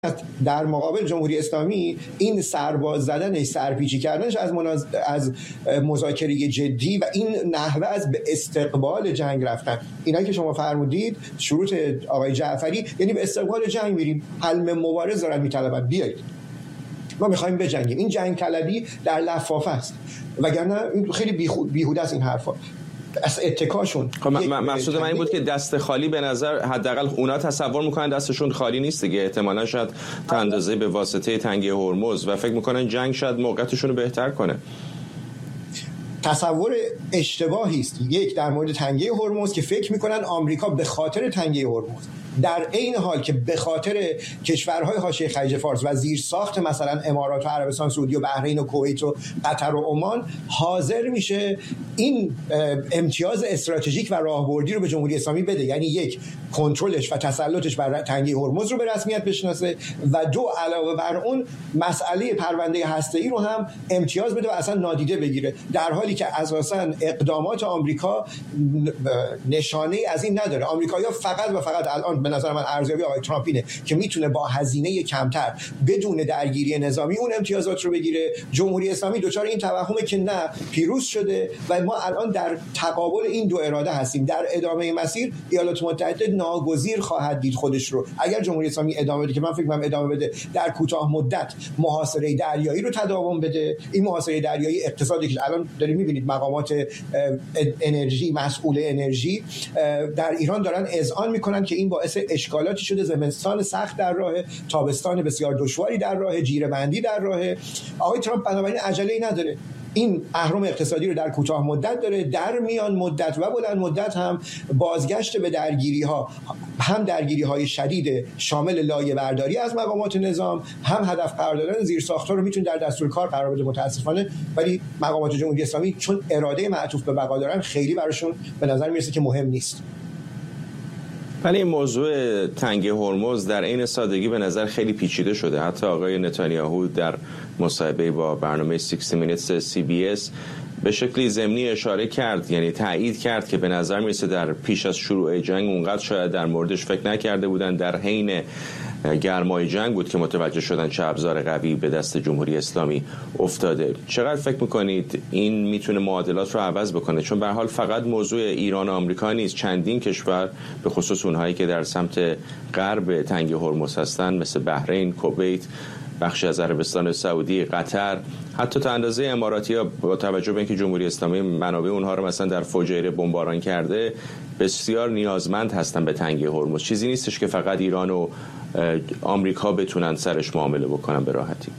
در مقابل جمهوری اسلامی این سرباز زدنش، سرپیچی کردنش از مذاکره جدی و این نحوه از به استقبال جنگ رفتن، اینا که شما فرمودید شروط آقای جعفری، یعنی به استقبال جنگ میریم، حل مبارز دارن میطلبن، بیایید ما میخوایم بجنگیم. این جنگ طلبی در لفافه است، وگرنه این خیلی بیهوده است این حرفا از اتکاشون. خب مقصود من این بود که دست خالی به نظر حداقل اونا تصور میکنن دستشون خالی نیست دیگه، احتمالاً شاید تا اندازه به واسطه تنگه هرمز و فکر میکنن جنگ شاید موقعیتشون رو بهتر کنه. تصور اشتباهی است یک در مورد تنگه هرمز که فکر میکنن آمریکا به خاطر تنگه هرمز، در عین حال که به خاطر کشورهای حاشیه خلیج فارس و زیر ساخت مثلا امارات و عربستان سعودی و بحرین و کویت و قطر و عمان حاضر میشه این امتیاز استراتژیک و راهبردی رو به جمهوری اسلامی بده، یعنی یک کنترلش و تسلطش بر تنگه هرمز رو به رسمیت بشناسه و دو علاوه بر اون مسئله پرونده هسته‌ای رو هم امتیاز بده و اصلا نادیده بگیره، در حالی که اساسا اقدامات آمریکا نشانه از این نداره. آمریکایی‌ها فقط و فقط الان به نظر من ارزیابی آقای ترامپ اینه که میتونه با هزینه کمتر بدون درگیری نظامی اون امتیازات رو بگیره. جمهوری اسلامی دچار این توهمه که نه، پیروز شده و ما الان در تقابل این دو اراده هستیم. در ادامه مسیر ایالات متحده ناگزیر خواهد دید خودش رو، اگر جمهوری اسلامی ادامه بده که من فکر می‌کنم ادامه بده، در کوتاه مدت محاصره دریایی رو تداوم بده. این محاصره دریایی اقتصادی که الان داریم می‌بینید مقامات انرژی، مسئول انرژی در ایران دارن اذعان می‌کنن که این باعث اشکالاتی شده، زمستان سخت در راه، تابستان بسیار دشواری در راه، جیره‌بندی در راه. آقای ترامپ بنابراین عجله‌ای نداره، این اهرم اقتصادی رو در کوتاه مدت داره، در میان مدت و بلند مدت هم بازگشت به درگیری‌ها، هم درگیری‌های شدید شامل لایه برداری از مقامات نظام، هم هدف قرار دادن زیرساخت‌ها رو میتونه در دستور کار قرار بده. متاسفانه ولی مقامات جمهوری اسلامی چون اراده معطوف به بقا دارن، خیلی براشون به نظر میرسه که مهم نیست. ولی این موضوع تنگه هرمز در عین سادگی به نظر خیلی پیچیده شده. حتی آقای نتانیاهو در مصاحبه با برنامه 60 Minutes CBS به شکلی ضمنی اشاره کرد، یعنی تایید کرد که به نظر میرسه در پیش از شروع جنگ اونقدر شاید در موردش فکر نکرده بودن، در حین گرمای جنگ بود که متوجه شدن چه ابزار قوی به دست جمهوری اسلامی افتاده. چقدر فکر میکنید این میتونه معادلات رو عوض بکنه؟ چون به هر حال فقط موضوع ایران و آمریکا نیست، چندین کشور به خصوص اونهایی که در سمت غرب تنگه هرمز هستن مثل بحرین، کویت، بخشی از عربستان سعودی، قطر، حتی تا اندازه اماراتی‌ها با توجه به اینکه جمهوری اسلامی منابع اونها رو مثلا در فجایع بمباران کرده، بسیار نیازمند هستن به تنگه هرمز. چیزی نیستش که فقط ایران و آمریکا بتونن سرش معامله بکنن به راحتی.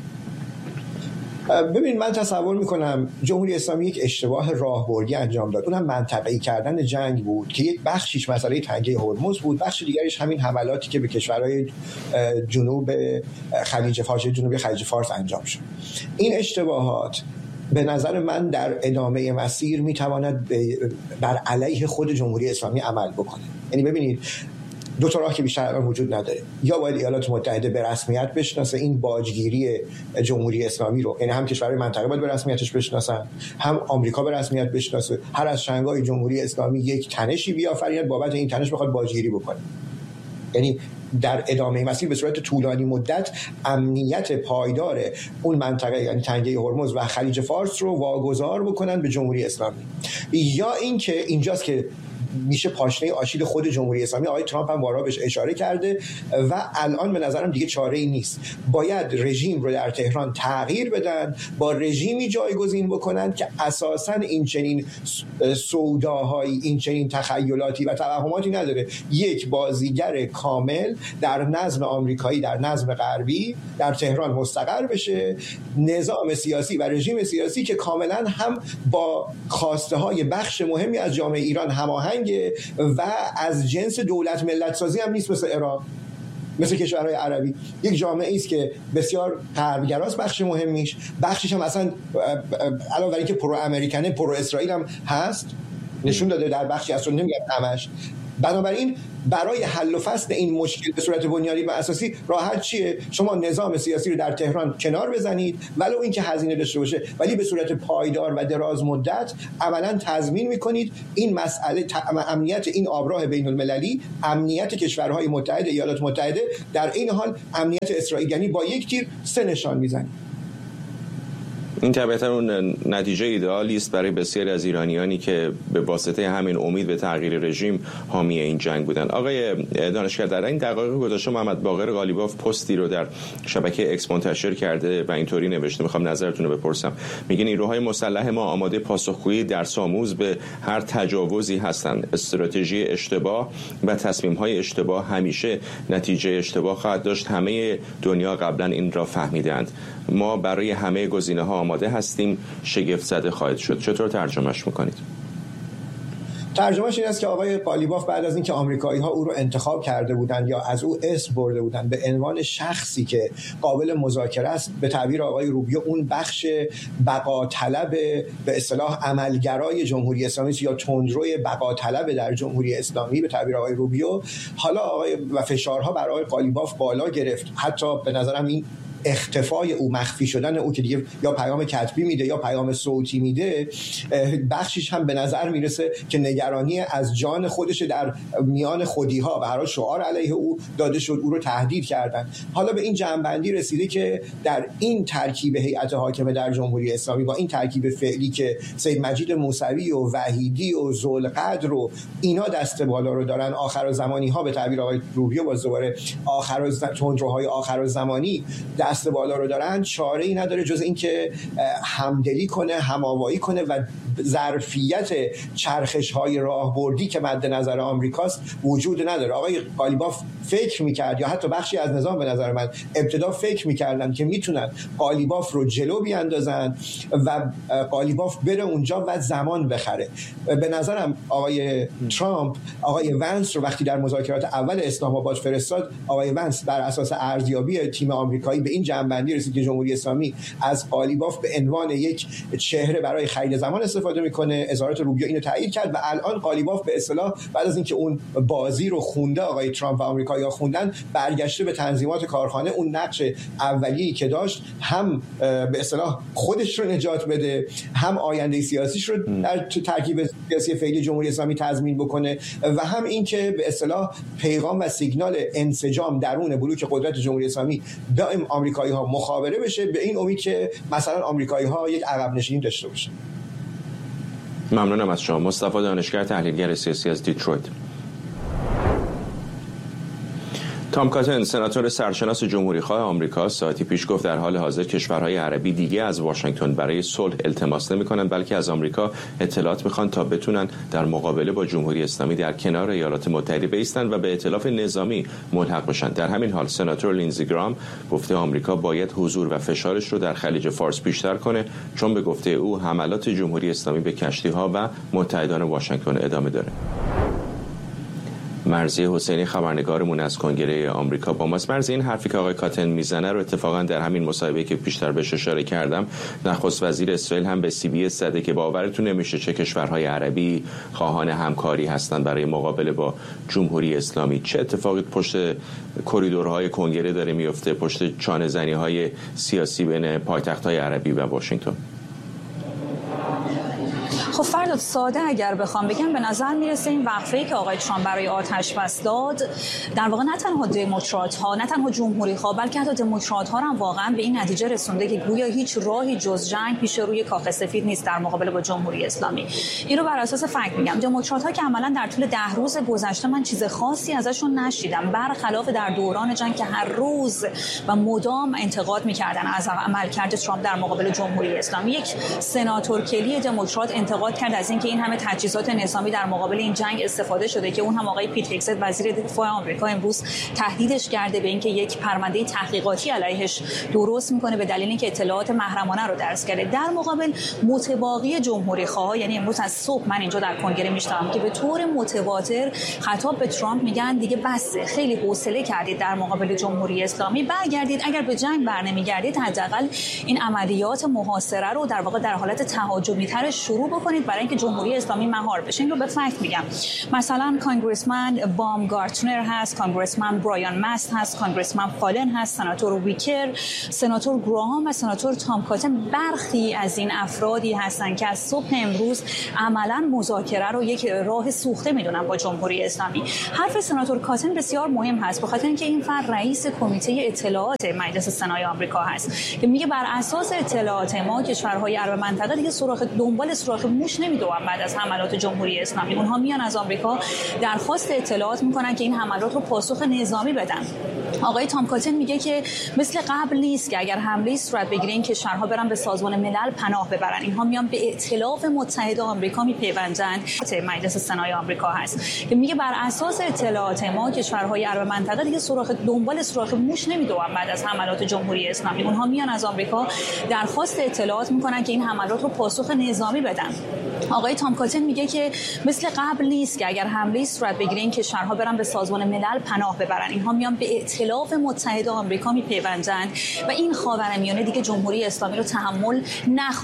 ببین من تصور میکنم جمهوری اسلامی یک اشتباه راهبردی انجام داد، اونم منطقه‌ای کردن جنگ بود که یک بخشیش مسئله تنگه هرمز بود، بخش دیگریش همین حملاتی که به کشورهای جنوب خلیج فارس، جنوبی خلیج فارس انجام شد. این اشتباهات به نظر من در ادامه مسیر میتواند بر علیه خود جمهوری اسلامی عمل بکنه. یعنی ببینید دو تا راه که بیشتر الان وجود نداره، یا باید ایالات متحده به رسمیت بشناسه این باجگیری جمهوری اسلامی رو، یعنی هم کشورهای منطقه باید به رسمیتش بشناسن، هم آمریکا به رسمیت بشناسه، هر از شنگای جمهوری اسلامی یک تنشی بیافرید بابت این تنش بخواد باجگیری بکنه. یعنی در ادامه مسیر به صورت طولانی مدت امنیت پایدار اون منطقه، یعنی تنگه هرمز و خلیج فارس رو واگذار بکنن به جمهوری اسلامی. یا اینکه اینجاست که میشه پاشنه آشیل خود جمهوری اسلامی. آقای ترامپ هم بارها بهش اشاره کرده و الان به نظرم دیگه چاره‌ای نیست، باید رژیم رو در تهران تغییر بدن، با رژیمی جایگزین بکنن که اساساً این چنین سوداهایی، این چنین تخیلاتی و توهماتی نداره. یک بازیگر کامل در نظم آمریکایی، در نظم غربی در تهران مستقر بشه، نظام سیاسی و رژیم سیاسی که کاملاً هم با خواسته های بخش مهمی از جامعه ایران هماهنگ و از جنس دولت ملت سازی هم نیست، مثل عراق، مثل کشورهای عربی. یک جامعه است که بسیار غربگراست، بخش مهمیش، بخشش هم اصلا علاوه بر اینکه پرو امریکنه، پرو اسرائیل هم هست، نشون داده در بخشی از، نمیگم همش. بنابراین برای حل و فصل این مشکل به صورت بنیادی و اساسی راه حل چیه؟ شما نظام سیاسی رو در تهران کنار بزنید، ولو اینکه هزینه داشته باشه، ولی به صورت پایدار و دراز مدت اولا تضمین میکنید این مسئله امنیت این آبراه بین المللی، امنیت کشورهای متحد ایالات متحده، در این حال امنیت اسرائیل، یعنی با یک تیر 3 نشان میزنید. این طبعاً اون نتیجه ایدئالی است برای بسیاری از ایرانیانی که به واسطه همین امید به تغییر رژیم حامی این جنگ بودن. آقای دانشگر، در این دقایق گذشته محمد باقر قالیباف پستی رو در شبکه اکس منتشر کرده و اینطوری نوشته، میخوام نظرتون رو بپرسم. میگه نیروهای مسلح ما آماده پاسخگویی در ساموز به هر تجاوزی هستند. استراتژی اشتباه و تصمیم‌های اشتباه همیشه نتیجه اشتباه خواهد داشت. همه دنیا قبلا این را فهمیدند. ما برای همه گزینه‌ها آماده هستیم. شگفت زده خواهد شد. چطور ترجمهش میکنید؟ ترجمهش این است که آقای قالیباف بعد از اینکه آمریکایی‌ها او رو انتخاب کرده بودند یا از او اسم برده بودند به عنوان شخصی که قابل مذاکره است، به تعبیر آقای روبیو اون بخش بقا طلب به اصطلاح عملگرای جمهوری اسلامی یا تندروی بقا طلب در جمهوری اسلامی به تعبیر آقای روبیو، حالا آقای و فشارها بر آقای قالیباف بالا گرفت. حتی به نظرم این اختفای او، مخفی شدن او که دیگه یا پیام کتبی میده یا پیام صوتی میده، بخشیش هم به نظر میرسه که نگرانی از جان خودش در میان خودی‌ها و هر شعار علیه او داده شد، او رو تهدید کردن. حالا به این جمع‌بندی رسیده که در این ترکیب هیئت حاکمه در جمهوری اسلامی با این ترکیب فعلی که سید مجید موسوی و وحیدی و ذوالقدر و اینا دست بالا رو دارن، آخرالزمانی‌ها به تعبیر آقای روبیو باز دوباره تندروهای آخرالزمانی دست بالا رو دارن، چاره‌ای نداره جز اینکه همدلی کنه، هماوایی کنه و ظرفیت چرخش‌های راهبردی که مد نظر آمریکاست وجود نداره. آقای قالیباف فکر می‌کرد یا حتی بخشی از نظام به نظر من ابتدا فکر می‌کردن که میتونن قالیباف رو جلو بیاندازن و قالیباف بره اونجا و زمان بخره. به نظرم آقای ترامپ آقای ونس رو وقتی در مذاکرات اول اسلام آباد فرستاد، آقای ونس بر اساس ارزیابی تیم آمریکایی به این جنبندی رسید که جمهوری اسلامی از قالیباف به عنوان یک چهره برای خرید زمان استفاده میکنه. وزارت روبیو اینو تایید کرد و الان قالیباف به اصطلاح بعد از اینکه اون بازی رو خونده، آقای ترامپ و آمریکایی‌ها خوندن، برگشته به تنظیمات کارخانه. اون نقش اولیه‌ای که داشت هم به اصطلاح خودش رو نجات بده، هم آینده سیاسیش رو در ترکیب سیاسی فعلی جمهوری اسلامی تضمین بکنه و هم این که به اصطلاح پیغام و سیگنال انسجام درون بلوک قدرت جمهوری اسلامی دائم آمریکایی‌ها مخابره بشه، به این امید که مثلا آمریکایی‌ها یک عقب نشینی داشته باشن. ممنونم از شما. مصطفی دانشگر، تحلیلگر سیاسی از دیترویت. تام کاتن، سناتور سرشناس جمهوری‌خواه آمریکا، ساعتی پیش گفت در حال حاضر کشورهای عربی دیگه از واشنگتن برای صلح التماس نمی‌کنند، بلکه از آمریکا اطلاعات می‌خوان تا بتونن در مقابله با جمهوری اسلامی در کنار ایالات متحده بایستند و به ائتلاف نظامی ملحق بشن. در همین حال سناتور لینزی گرام گفته آمریکا باید حضور و فشارش رو در خلیج فارس بیشتر کنه، چون به گفته او حملات جمهوری اسلامی به کشتی‌ها و متحدان واشنگتن ادامه داره. مرضیه حسینی، خبرنگارمون از کنگره آمریکا با ماست. مرضیه، این حرفی که آقای کاتن میزنه رو اتفاقا در همین مصاحبه‌ای که پیشتر بهش اشاره کردم، نخست وزیر اسرائیل هم به CBS زده که باورتون نمیشه چه کشورهای عربی خواهان همکاری هستن برای مقابله با جمهوری اسلامی. چه اتفاقی پشت کریدورهای کنگره داره میفته، پشت چانه‌زنی‌های سیاسی بین پایتخت‌های عربی و واشنگتن؟ خب فرداد، ساده اگر بخوام بگم به نظر میرسه این وقفه‌ای که آقای ترامپ برای آتش بس داد در واقع نه تنها دموکرات‌ها، نه تنها جمهوری‌خواه، بلکه حتی دموکرات‌ها هم واقعا به این نتیجه رسونده که گویا هیچ راهی جز جنگ پیش روی کاخ سفید نیست در مقابله با جمهوری اسلامی. این رو بر اساس فکت میگم. دموکرات‌ها که عملاً در طول 10 روز گذشته من چیز خاصی ازشون نشیدم، برخلاف در دوران جنگ که هر روز و مدام انتقاد می‌کردن از عملکرد ترامپ در مقابل جمهوری اسلامی. یک سناتور کلی دموکرات انتقاد کرد از اینکه این همه تجهیزات نظامی در مقابل این جنگ استفاده شده که اون هم آقای پیت هگست وزیر دفاع آمریکا امروز تهدیدش کرده به اینکه یک پرونده تحقیقاتی علیهش درست میکنه به دلیل اینکه اطلاعات محرمانه رو درس کرده. در مقابل متباقی جمهوری‌خواها، یعنی امروز از صبح من اینجا در کنگره میشنوم که به طور متواتر خطاب به ترامپ میگن دیگه بسه، خیلی حوصله کردید در مقابل جمهوری اسلامی، برگردید، اگر به جنگ برنمیگردید حداقل این عملیات محاصره رو در واقع در حالت تهاجمی تر شروع بکنید کنید برای اینکه جمهوری اسلامی مهار بشه. این رو به فکت میگم. مثلا کانگرسمن بامگارتنر هست، کانگرسمن برایان مست هست، کانگرسمن فالن هست، سناتور ویکر، سناتور گراهام و سناتور تام کاتن. برخی از این افرادی هستند که از صبح امروز عملاً مذاکره رو یک راه سوخته میدونن با جمهوری اسلامی. حرف سناتور کاتن بسیار مهم هست، به خاطر اینکه این فرد رئیس کمیته اطلاعات مجلس سنای آمریکا هست که میگه بر اساس اطلاعات ما کشورهای عرب منطقه دیگه دنبال سوراخ موش نمیدونن. بعد از حملات جمهوری اسلامی اونها میان از آمریکا درخواست اطلاعات میکنن که این حملات رو پاسخ نظامی بدن. آقای تام کاتن میگه که مثل قبل نیست که اگر حمله صورت بگیره این کشورها برن به سازمان ملل پناه ببرن. اینها میان به ائتلاف متحد آمریکا میپیوندن. مجلس سنای آمریکا هست که میگه بر اساس اطلاعات ما کشورهای عرب منطقه دیگه دنبال سوراخ موش نمیدونن. بعد از حملات جمهوری اسلامی اونها میان از آمریکا درخواست اطلاعات میکنن که این حملات رو پاسخ نظامی بدن. آقای تام کاتن میگه که مثل قبل نیست که اگر حمله صورت بگیره این کشورها برن به سازمان ملل پناه ببرن. اینها میان به ائتلاف متحد آمریکا میپیوندن و این خاورمیانه دیگه جمهوری اسلامی رو تحمل